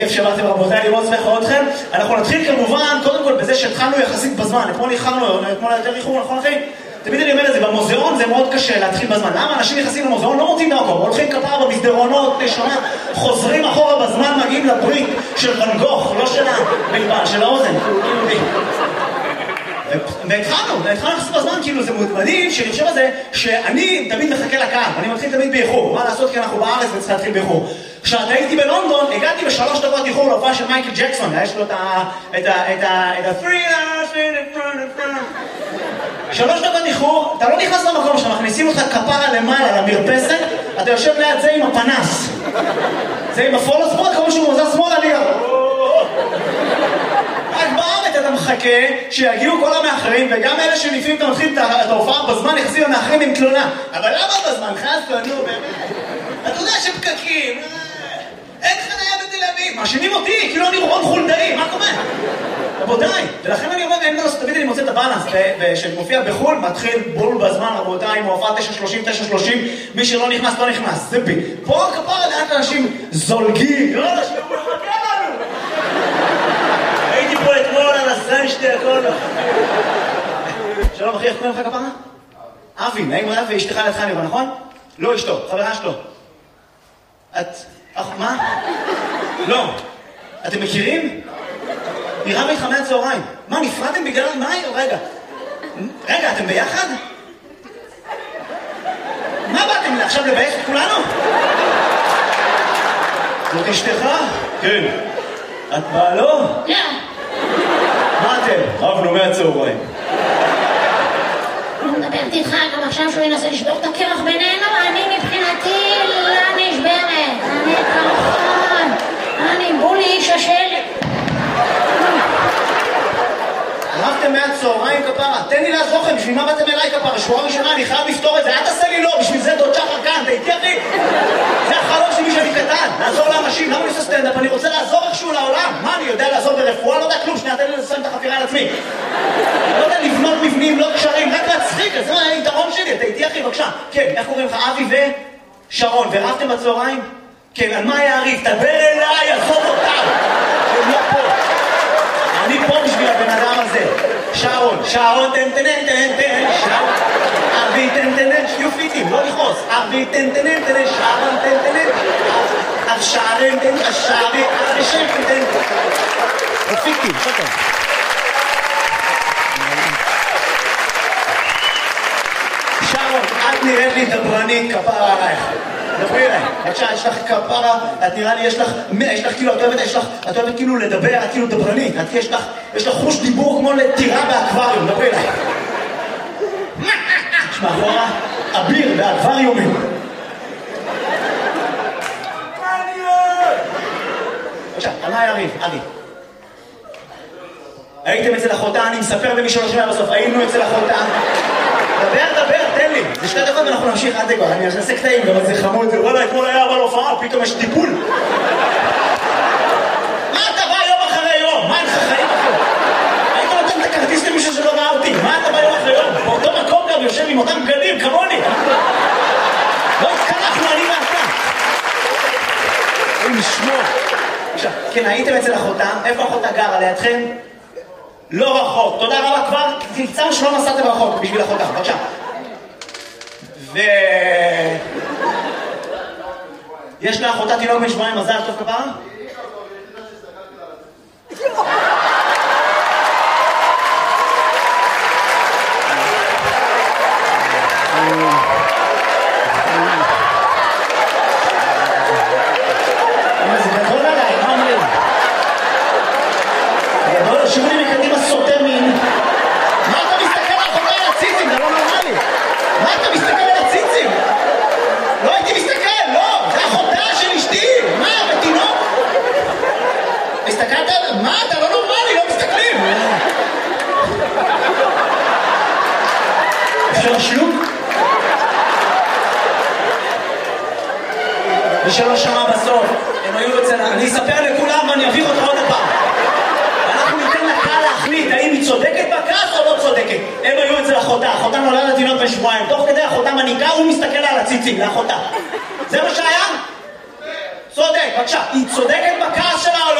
שבאתם רבותיי לראות ואיכו אתכם. אנחנו נתחיל כמובן קודם כל בזה שהתחלנו יחסית בזמן. אתמול יותר איחור, נכון אחי? תמיד אני אומר את זה, במוזיאון זה מאוד קשה להתחיל בזמן. למה? אנשים נכנסים למוזיאון, לא מוצאים דרכו, הולכים כפרה במסדרונות, נשמה, חוזרים אחורה בזמן, מגיעים לברית של ואן גוך, לא של הבלבן, של האוזן. והתחלנו לחסות בזמן, כאילו זה מדהים שאני חושב על זה שאני תמיד מחכה לקהל, אני מתחיל תמיד באיחור, מה לעשות כי אנחנו בארץ וצריך להתחיל באיחור. כשהייתי בלונדון, הגעתי ב3 דקות איחור להופעה של מייקל ג'קסון, יש לו את ה-3 דקות איחור, אתה לא נכנס למקום שמכניסים אותך כפרה למעלה למרפסת, אתה יושב ליד זה עם הפנס, זה עם הפולו ספורט, כמו שהוא מוזר שמאלה ליד. רק בארץ אתה מחכה שיגיעו כל המאחרים, וגם אלה שלפעמים אתה מתחיל את ההופעה בזמן יחזיר המאחרים עם תלונה. אבל למה בזמן? חסנו, נו באמת. אתה יודע שפקקים, אין חניה בתל אביב, מאשימים אותי, כאילו אני רון חולדאי, מה קורה? רבותיי, ולכן אני אומר, אין דרוס, תמיד אני מוצא את הבאלנס, שמופיע בחול, מתחיל בול בזמן, רבותיי, עם הופעה 9:30, מי שלא נכנס, לא נכנס, זה בי. פה כפרה לאט אנשים זולגים, לא אנשים, הוא מחכה לנו. הייתי פה אתמול על הסנשטי, הכל. שלום אחי, איך קוראים לך כפרה? אבי, נעים מאוד, ואשתך לידך נראה, נכון? לא אשתו, חברה שלו. את... מה? לא. אתם מכירים? נראה איתך מהצהריים. מה, נפרדתם בגלל מה? רגע, אתם ביחד? מה באתם עכשיו לבייש את כולנו? זאת אשתך? כן. את בעלו? לא. מה אתם? רבנו מהצהריים. הוא מדברת איתך גם עכשיו שהוא ינסה לשבור את הקרח בינינו, אני מבחינתי לא נשברת. אני כרחון. אני בולי איש השל. רבתם מהצהריים כפרה, תן לי לעזור לכם, בשביל מה באתם אליי כפרה? שבועה ראשונה, אני חייב לפתור את זה, אל תעשה לי לא, בשביל זה דוד שחר כאן, תהייתי אחי? זה החלום שלי שאני קטן, לעזור לאנשים, למה אני עושה סטנדאפ? אני רוצה לעזור איכשהו לעולם. מה, אני יודע לעזור ברפואה? לא יודע כלום, שנייה, תן לי לסיים את החפירה על עצמי. לא יודע לבנות מבנים, לא קשרים, רק להצחיק, זה היתרון שלי, תהייתי אחי, בבקשה. כן, איך קוראים לך? אבי ושרון, ורבתם בצהריים? כן, על מה היה הריב? תדבר אליי, עזוב אותם. הם לא פה. אני פה בשביל הבן אדם הזה. שרון, תן, אבי, תן, שיהיו פיטים, לא לכעוס. אבי, תן, שרון, תן, השערים, השערים, השערים, תן. פיטים, שכן. שרון, את נראית לי דברנית כפרה עלייך. דברי אליי, בבקשה, יש לך כפרה, את נראה לי, יש לך כאילו, את אוהבת כאילו לדבר, את כאילו דברנית, יש לך חוש דיבור כמו לטירה באקווריום, דברי אליי. יש מאחורה אביר באקווריומים. בבקשה, על מה היה ריב? אבי. הייתם אצל אחותה, אני מספר למי שלא שומע בסוף, היינו אצל אחותה. דבר, תן לי. זה 2 דקות ואנחנו נמשיך עד דקות. אני אעשה קטעים, גם זה חמוד. וואלה, אתמול היה אבל הופעה, פתאום יש טיפול. מה אתה בא יום אחרי יום? מה אין לך חיים אחרי? היית נותן את הכרטיס למישהו שלא ראה אותי. מה אתה בא יום אחרי יום? באותו מקום גם יושב עם אותם בגדים, כמוני. לא התקלחנו, אני ואתה. אין לשמור. עכשיו, כן, הייתם אצל אחותה. איפה אחותה גרה? לידכם? לא רחוק. תודה רבה כבר. תמצאנו שלא נסעתם רחוק בשביל אחותה. בבקשה. יש לאחותה תינוק בן 7 מזל טוב כפרה? זה גדול עליי, מה אומרים? גדול, שירו לי מקדימה סוטה מין. מה אתה מסתכל על אחותה על הציצים? זה לא נורמלי. מה אתה מסתכל על הציצים? לא הייתי מסתכל, לא! זה אחותה של אשתי! מה, בתינוק? הסתכלת על... מה, אתה לא נורמלי, לא מסתכלים! אפשר שלוק? מי שלא שמע בסוף, הם היו אצל... אני אספר לכולם ואני אביך אותך עוד הפעם. אנחנו ניתן לקהל להחליט האם היא צודקת בכעס או לא צודקת. הם היו אצל אחותה, אחותה נולד לתינוק בן 7, תוך כדי אחותה מניקה, הוא מסתכל על הציצים לאחותה. זה מה שהיה? צודק, בבקשה. היא צודקת בכעס שלה או לא?